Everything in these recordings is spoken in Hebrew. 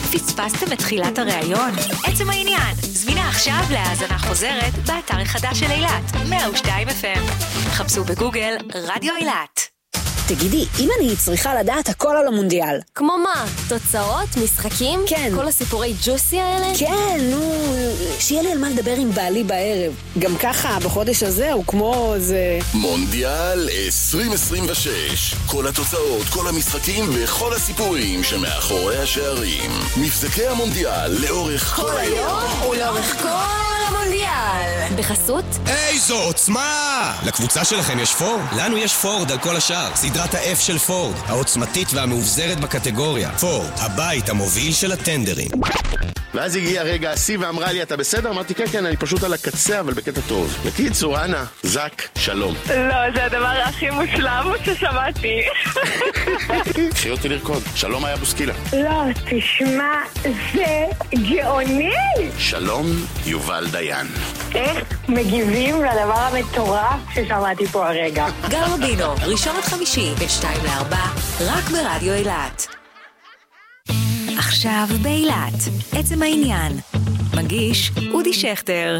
פספסתם את תחילת הראיון? עצם העניין, זמינה עכשיו להאזנה חוזרת באתר החדש של אילת, 102 FM. חפשו בגוגל רדיו אילת. תגידי, אם אני צריכה לדעת הכל על המונדיאל. כמו מה? תוצאות? משחקים? כן. כל הסיפורי ג'וסי האלה? כן, שיהיה לי על מה לדבר עם בעלי בערב. גם ככה, בחודש הזה הוא כמו זה... מונדיאל 2026. כל התוצאות, כל המשחקים וכל הסיפורים שמאחורי השערים. מבזקי המונדיאל לאורך כל היום ולאורך כל המונדיאל. בחסות? איזו עוצמה! לקבוצה שלכם יש פורד? לנו יש פורד על כל השאר. סדרת ה-F של פורד, העוצמתית והמאובזרת בקטגוריה. פורד, הבית המוביל של הטנדרים. ואז הגיע רגע השיא ואמרה לי, אתה בסדר? אמרתי, כן, אני פשוט על הקצה, אבל בקטע טוב. בקיצור, אנה, זק, שלום. לא, זה הדבר הכי מושלם ששמעתי. קחי אותי לרקוד. שלום היה בוסקילה. לא, תשמע, זה גאוני. שלום, יובל דיין. איך מגיבים לדבר המטורף ששמעתי פה הרגע? גל רבינו, ראשון עד חמישי, בין 2 ל-4, רק ברדיו אילת. עכשיו באילת, עצם העניין. מגיש אודי שכטר.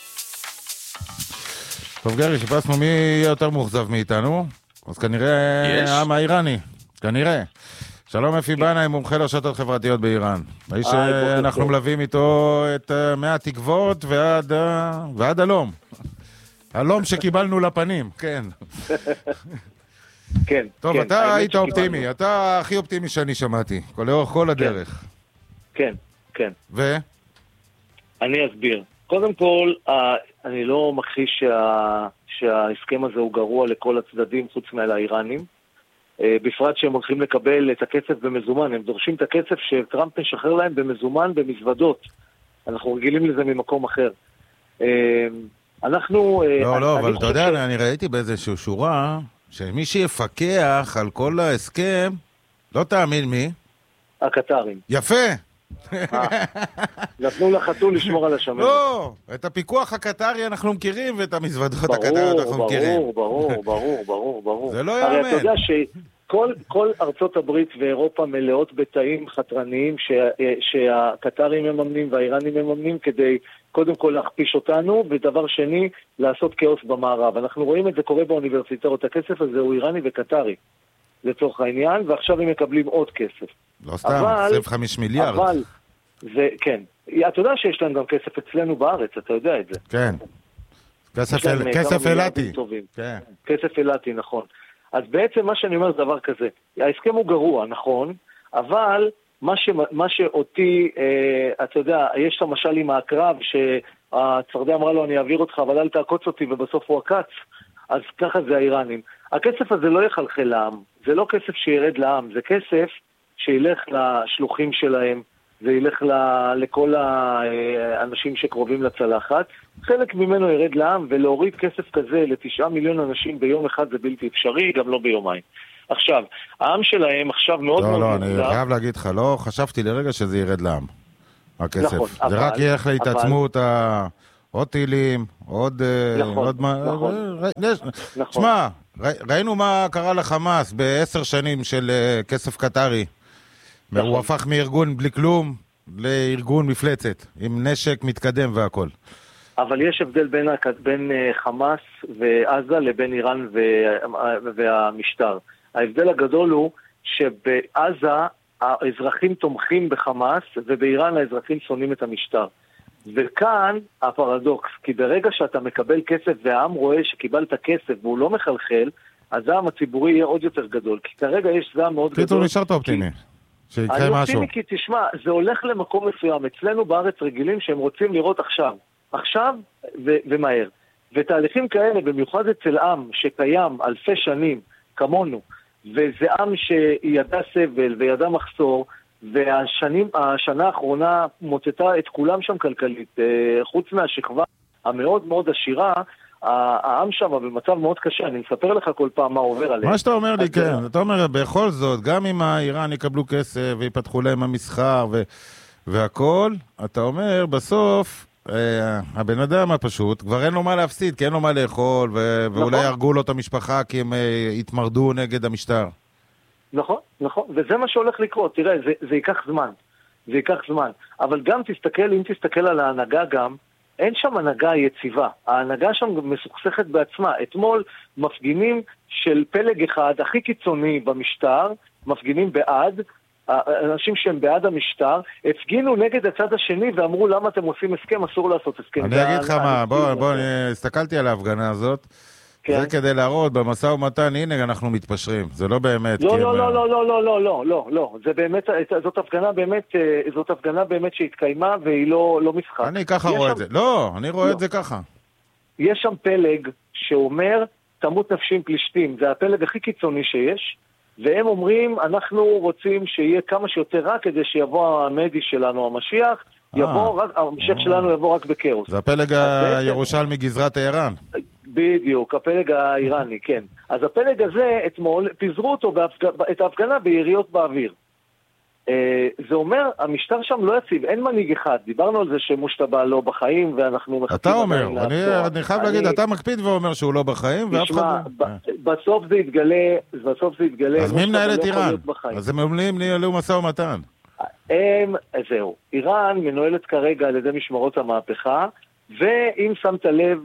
טוב גרי, שפסנו מי יהיה יותר מוחזב מאיתנו, אז כנראה העם האיראני, כנראה. שלום אפי בנאי, מומחה לרשתות חברתיות באיראן. האיש שאנחנו מלווים איתו את מהתקוות ועד הלום. הלום שקיבלנו לפנים, כן. כן. טוב, כן, אתה היית אופטימי, אתה הכי אופטימי שאני שמעתי, לאורך כל הדרך. כן, כן. ו? אני אסביר. קודם כל, אני לא מכחיש שההסכם הזה הוא גרוע לכל הצדדים חוץ מהאיראנים. בפרט שהם הולכים לקבל את הכסף במזומן, הם דורשים את הכסף שטראמפ משחרר להם במזומן במזוודות. אנחנו רגילים לזה ממקום אחר. אנחנו... לא, אבל אתה יודע, אני ראיתי באיזושהי שורה שמי שיפקח על כל ההסכם, לא תאמין מי? הקטרים. יפה! נתנו לחתול לשמור על השמנת. לא, את הפיקוח הקטרי אנחנו מכירים ואת המזוודות הקטריות אנחנו מכירים. ברור. זה לא הרי יאמן. אתה יודע שכל ארצות הברית ואירופה מלאות בתאים חתרניים שהקטרים מממנים והאיראנים מממנים כדי קודם כל להכפיש אותנו, ודבר שני, לעשות כאוס במערב. אנחנו רואים את זה קורה באוניברסיטאות. הכסף הזה הוא איראני וקטרי, לצורך העניין, ועכשיו הם מקבלים עוד כסף. לא סתם, 25 מיליארד. אבל, זה, כן. אתה יודע שיש להם גם כסף אצלנו בארץ, אתה יודע את זה. כן. כסף אלתי. כן. כסף אלתי, נכון. אז בעצם מה שאני אומר זה דבר כזה. ההסכם הוא גרוע, נכון, אבל מה שאותי, אתה יודע, יש למשל עם הקרב שהצפרדע אמרה לו, אני אעביר אותך, אבל אל תעקוץ אותי, ובסוף הוא עקץ. אז ככה זה האיראנים. הכסף הזה לא יחלחל לעם, זה לא כסף שירד לעם, זה כסף שילך לשלוחים שלהם, זה ילך לכל האנשים שקרובים לצלחת, חלק ממנו ירד לעם, ולהוריד כסף כזה ל9 מיליון אנשים ביום אחד זה בלתי אפשרי, גם לא ביומיים. עכשיו, העם שלהם עכשיו מאוד מאוד... לא, אני חייב להגיד לך, לא חשבתי לרגע שזה ירד לעם, הכסף. נכון, זה רק ילך להתעצמות עוד טילים, עוד... נכון. שמע, ראינו מה קרה לחמאס ב10 שנים של כסף קטרי. הוא הפך מארגון בלי כלום לארגון מפלצת, עם נשק מתקדם והכל. אבל יש הבדל בין חמאס ועזה לבין איראן והמשטר. ההבדל הגדול הוא שבעזה האזרחים תומכים בחמאס, ובאיראן האזרחים שונאים את המשטר. וכאן הפרדוקס, כי ברגע שאתה מקבל כסף והעם רואה שקיבלת כסף והוא לא מחלחל, הזעם הציבורי יהיה עוד יותר גדול, כי כרגע יש זעם מאוד גדול. קיצור נשארת אופטימי, שיקרה משהו. אני אופטימי כי תשמע, זה הולך למקום מסוים, אצלנו בארץ רגילים שהם רוצים לראות עכשיו ומהר. ותהליכים כאלה, במיוחד אצל עם שקיים אלפי שנים כמונו, וזה עם שידע סבל וידע מחסור, והשנה האחרונה מוצאתה את כולם שם כלכלית, חוץ מהשכבה המאוד מאוד עשירה, העם שם במצב מאוד קשה, אני מספר לך כל פעם מה עובר עליהם. מה שאתה אומר לי, כן, אתה אומר בכל זאת, גם אם האיראן יקבלו כסף ויפתחו להם המסחר והכל, אתה אומר בסוף, הבן אדם הפשוט, כבר אין לו מה להפסיד, כי אין לו מה לאכול, ואולי ירגו לו את המשפחה כי הם יתמרדו נגד המשטר. נכון, וזה מה שהולך לקרות, תראה, זה ייקח זמן. זה ייקח זמן. אבל גם אם תסתכל על ההנהגה גם, אין שם הנהגה יציבה. ההנהגה שם מסוכסכת בעצמה. אתמול מפגינים של פלג אחד, הכי קיצוני במשטר, מפגינים בעד, אנשים שהם בעד המשטר, הפגינו נגד הצד השני ואמרו למה אתם עושים הסכם, אסור לעשות הסכם. אני אגיד לך מה, בוא, הסתכלתי על ההפגנה הזאת, זה כדי להראות במשא ומתן, הנה אנחנו מתפשרים, זה לא באמת... לא, זה באמת, זאת הפגנה באמת שהתקיימה והיא לא משחק. אני ככה רואה את זה, אני רואה את זה ככה. יש שם פלג שאומר, תמות נפשים פלישתים, זה הפלג הכי קיצוני שיש, והם אומרים, אנחנו רוצים שיהיה כמה שיותר רע, כדי שיבוא המדי שלנו, המשיח, המשיח שלנו יבוא רק בקאוס. זה הפלג הירושלמי גזרת איראן. בדיוק, הפלג האיראני, כן. אז הפלג הזה, אתמול, פיזרו אותו את ההפגנה ביריות באוויר. זה אומר, המשטר שם לא יציב, אין מנהיג אחד. דיברנו על זה שמושתבא לא בחיים, ואנחנו מחכים... אתה אומר, אני חייב להגיד, אתה מקפיד ואומר שהוא לא בחיים, ואף אחד... בסוף זה יתגלה... אז מי מנהל את איראן? אז הם ניהלו משא ומתן. זהו, איראן מנוהלת כרגע על ידי משמרות המהפכה, ואם שמת לב,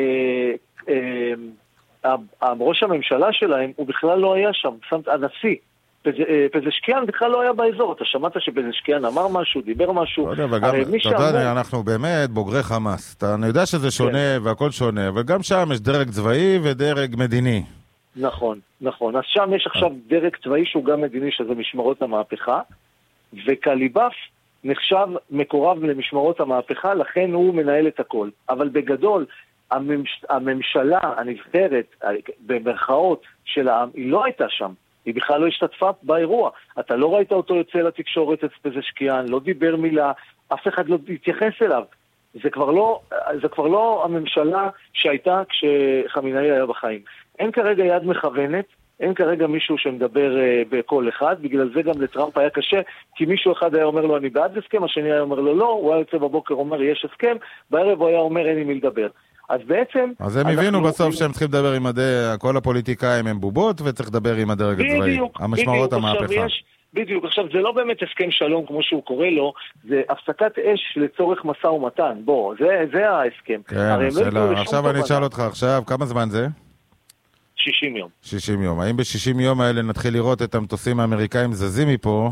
ראש הממשלה שלהם, הוא בכלל לא היה שם, הנשיא, פזשקיאן בכלל לא היה באזור. אתה שמעת שפזשקיאן אמר משהו, דיבר משהו? לא יודע, וגם, אתה יודע, אנחנו באמת בוגרי חמאס. אני יודע שזה שונה והכל שונה, אבל גם שם יש דרג צבאי ודרג מדיני. נכון. אז שם יש עכשיו דרג צבאי שהוא גם מדיני, שזה משמרות המהפכה, וקליבאף נחשב מקורב למשמרות המהפכה, לכן הוא מנהל את הכל. אבל בגדול, הממשלה הנבחרת, במרכאות של העם, היא לא הייתה שם. היא בכלל לא השתתפה באירוע. אתה לא ראית אותו יוצא לתקשורת את פזשקיאן, לא דיבר מילה, אף אחד לא התייחס אליו. זה כבר לא הממשלה שהייתה כשחמינאי היה בחיים. אין כרגע יד מכוונת, אין כרגע מישהו שמדבר בכל אחד, בגלל זה גם לטראמפ היה קשה, כי מישהו אחד היה אומר לו אני בעד הסכם, השני היה אומר לו לא, הוא היה יוצא בבוקר אומר יש הסכם, בערב הוא היה אומר אין לי מי לדבר. אז בעצם... אז הם הבינו בסוף שהם צריכים לדבר עם כל הפוליטיקאים הם בובות, וצריך לדבר עם הדרג הצבאי. המשמרות המהפכה. בדיוק, עכשיו זה לא באמת הסכם שלום כמו שהוא קורא לו, זה הפסקת אש לצורך משא ומתן. בוא, זה ההסכם. כן, עכשיו אני אשאל אותך עכשיו, כמה זמן זה? 60 יום. 60 יום. האם ב-60 יום האלה נתחיל לראות את המטוסים האמריקאים זזים מפה,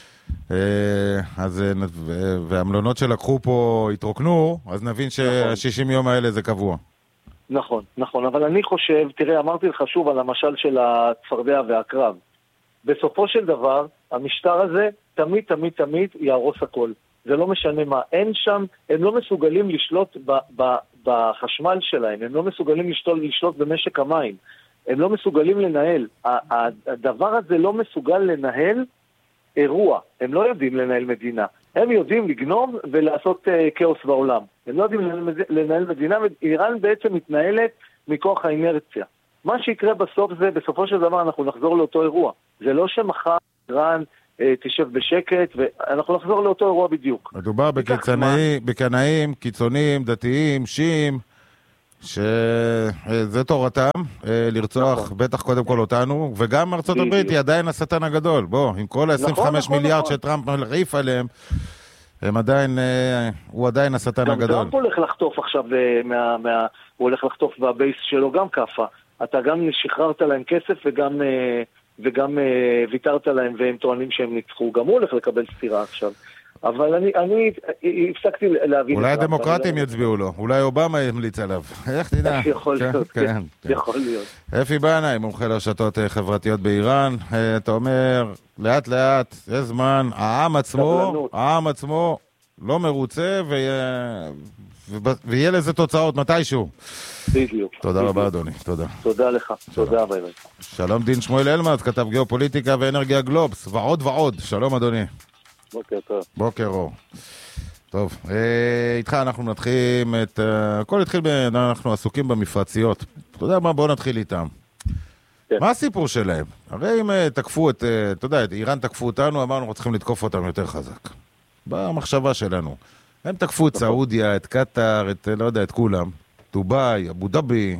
והמלונות שלקחו פה התרוקנו, אז נבין ש-60 יום האלה זה קבוע. נכון, אבל אני חושב, תראה, אמרתי לך שוב על המשל של הצפרדע והקרב. בסופו של דבר, המשטר הזה תמיד יהרוס הכל. זה לא משנה מה. אין שם, הם לא מסוגלים לשלוט בחשמל שלהם, הם לא מסוגלים לשלוט במשק המים, הם לא מסוגלים לנהל. הדבר הזה לא מסוגל לנהל אירוע. הם לא יודעים לנהל מדינה. הם יודעים לגנוב ולעשות כאוס בעולם. הם לא יודעים לנהל מדינה, איראן בעצם מתנהלת מכוח האינרציה. מה שיקרה בסוף זה, בסופו של דבר אנחנו נחזור לאותו אירוע. זה לא שמחר איראן תשב בשקט, ואנחנו נחזור לאותו אירוע בדיוק. מדובר בקנאים, קיצוניים, דתיים, שיעים, שזה תורתם, לרצוח בטח קודם כל אותנו, וגם ארצות הברית היא עדיין השטן הגדול. בוא, עם כל ה-25 מיליארד שטראמפ מריף עליהם, הוא עדיין השטן הגדול. גם טראמפ הולך לחטוף עכשיו, הוא הולך לחטוף בבייס שלו גם כפה. אתה גם שחררת להם כסף וגם ויתרת להם, והם טוענים שהם ניצחו. גם הוא הולך לקבל ספירה עכשיו. אבל אני הפסקתי להבין... אולי הדמוקרטים יצביעו לו, אולי אובמה ימליץ עליו. איך תדע? יכול להיות, כן. יכול להיות. אפי בנאי, מומחה לרשתות חברתיות באיראן, אתה אומר, לאט לאט, יש זמן, העם עצמו לא מרוצה, ויהיה לזה תוצאות מתישהו. בדיוק. תודה רבה, אדוני. תודה. תודה לך. תודה, ביי ביי. שלום דין שמואל אלמז, כתב גיאופוליטיקה ואנרגיה גלובס, ועוד. שלום, אדוני. בוקר טוב. בוקר אור. טוב, איתך אנחנו נתחיל הכל התחיל, אנחנו עסוקים במפרציות. אתה יודע מה? בואו נתחיל איתם. מה הסיפור שלהם? הרי אם תקפו אתה יודע, איראן תקפו אותנו, אמרנו, אנחנו צריכים לתקוף אותם יותר חזק. במחשבה שלנו. הם תקפו את סעודיה, את קטר, לא יודע, את כולם. דובאי, אבו דאבי.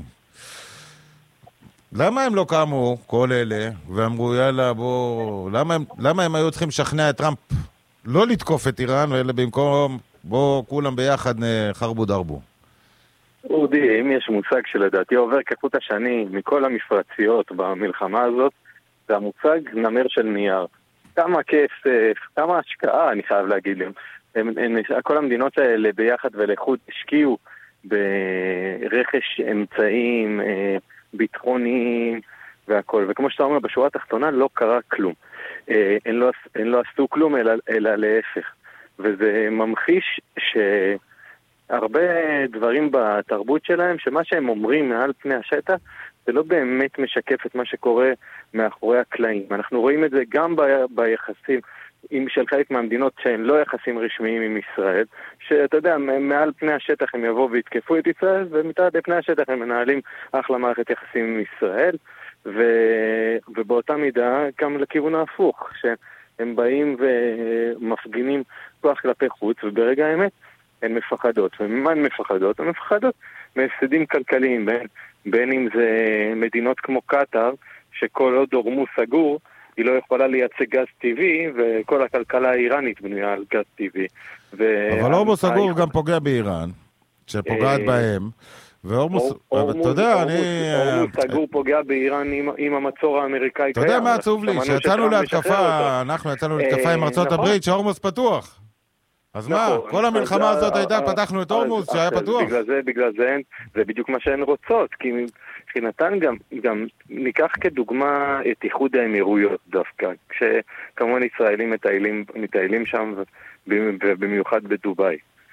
למה הם לא קמו, כל אלה, ואמרו, יאללה, בוא... למה הם היו צריכים לשכנע את טראמפ לא לתקוף את איראן, אלא במקום בוא כולם ביחד חרבו דרבו. אודי, אם יש מושג שלדעתי עובר כחוט השני מכל המפרציות במלחמה הזאת, זה המושג נמר של נייר. כמה כסף, כמה השקעה, אני חייב להגיד להם. כל המדינות האלה ביחד ולחוד השקיעו ברכש אמצעים ביטחוניים והכל. וכמו שאתה אומר, בשורה התחתונה לא קרה כלום. הם לא עשו כלום, אלא להפך. וזה ממחיש שהרבה דברים בתרבות שלהם, שמה שהם אומרים מעל פני השטח, זה לא באמת משקף את מה שקורה מאחורי הקלעים. אנחנו רואים את זה גם ביחסים של חלק מהמדינות שהן לא יחסים רשמיים עם ישראל, שאתה יודע, מעל פני השטח הם יבואו ויתקפו את ישראל, ומתחת לפני השטח הם מנהלים אחלה מערכת יחסים עם ישראל, ובאותה מידה גם לכיוון ההפוך, שהם באים ומפגינים כוח כלפי חוץ, וברגע האמת הן מפחדות. וממה הן מפחדות? הן מפחדות מהפסדים כלכליים, בין אם זה מדינות כמו קטר, שכל עוד הורמוז סגור, היא לא יכולה לייצא גז טבעי, וכל הכלכלה האיראנית בנויה על גז טבעי. אבל הורמוז סגור גם פוגע באיראן, שפוגעת בהם. והורמוז, אתה יודע, הורמוז סגור פוגע באיראן עם המצור האמריקאי. אתה יודע מה עצוב לי? שיצאנו להתקפה, אנחנו יצאנו להתקפה עם ארצות הברית, שהורמוז פתוח. אז מה? כל המלחמה הזאת הייתה, פתחנו את הורמוז שהיה פתוח. בגלל זה, זה בדיוק מה שהן רוצות, כי מבחינתן גם ניקח כדוגמה את איחוד האמירויות דווקא, כשכמובן ישראלים מטיילים שם, ובמיוחד בדוביי.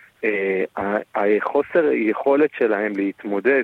החוסר יכולת שלהם להתמודד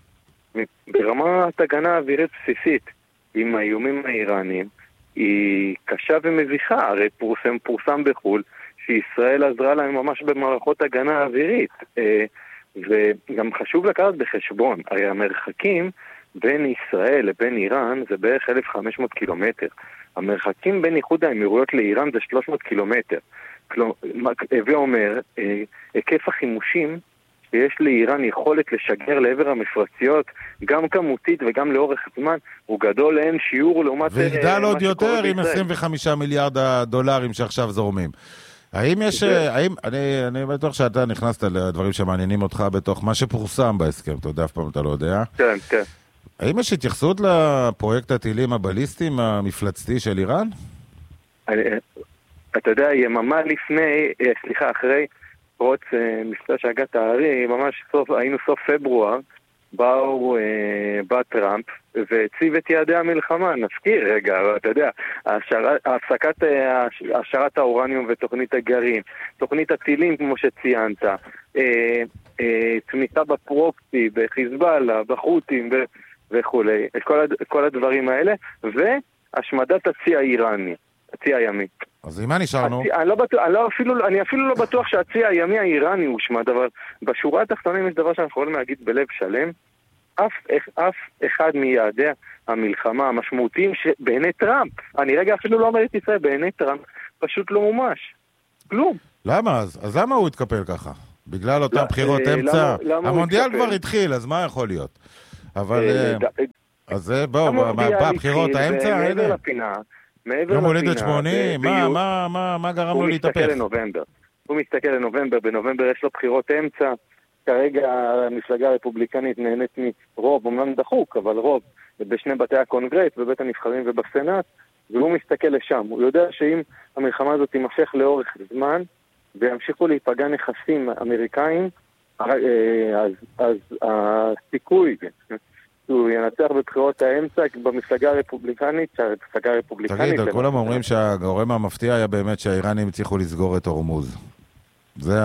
ברמת הגנה אווירית בסיסית עם האיומים האיראנים היא קשה ומביכה. הרי פורסם בחול שישראל עזרה להם ממש במערכות הגנה אווירית, וגם חשוב לקחת בחשבון, הרי המרחקים בין ישראל לבין איראן זה בערך 1,500 קילומטר. המרחקים בין איחוד האמירויות לאיראן זה 300 קילומטר. הווה אומר, היקף החימושים שיש לאיראן יכולת לשגר לעבר המפרציות, גם כמותית וגם לאורך זמן, הוא גדול לאין שיעור לעומת... ויגדל עוד יותר עם 25 מיליארד דולרים שעכשיו זורמים. האם יש... אני בטוח שאתה נכנסת לדברים שמעניינים אותך בתוך מה שפורסם בהסכם, אתה יודע, אף פעם אתה לא יודע. כן, כן. האם יש התייחסות לפרויקט הטילים הבליסטיים המפלצתי של איראן? אתה יודע, יממה לפני, אחרי פרוץ מבצע שהגת הארי, ממש היינו סוף פברואר, בא טראמפ והציב את יעדי המלחמה. נזכיר רגע, אתה יודע, הפסקת השארת האורניום ותוכנית הגרעין, תוכנית הטילים כמו שציינת, תמיכה בפרוקסי, בחיזבאללה, בחות'ים וכולי, כל הדברים האלה, והשמדת הצי האיראני, הצי הימי. אז עם מה נשארנו? אני אפילו לא בטוח שהצי הימי האיראני הושמד, אבל בשורה התחתונה יש דבר שאנחנו יכולים להגיד בלב שלם, אף אחד מיעדי המלחמה המשמעותיים שבעיני טראמפ, אני רגע אפילו לא אומר את ישראל, בעיני טראמפ פשוט לא מומש. כלום. למה? אז למה הוא התקפל ככה? בגלל אותם בחירות אמצע? המונדיאל כבר התחיל, אז מה יכול להיות? אבל... אז בואו, מה, בחירות האמצע? מעבר לפינה. יום הולדת 80, מה גרם לו להתהפך? הוא מסתכל לנובמבר, בנובמבר יש לו בחירות אמצע, כרגע המפלגה הרפובליקנית נהנית מרוב, אומנם דחוק, אבל רוב, בשני בתי הקונגרס, בבית הנבחרים ובסנאט, והוא מסתכל לשם. הוא יודע שאם המלחמה הזאת תימשך לאורך זמן, וימשיכו להיפגע נכסים אמריקאים, אז הסיכוי הוא ינצח בבחירות האמצע במפלגה הרפובליקנית, תגיד, כולם אומרים שהגורם המפתיע היה באמת שהאיראנים הצליחו לסגור את הורמוז. זה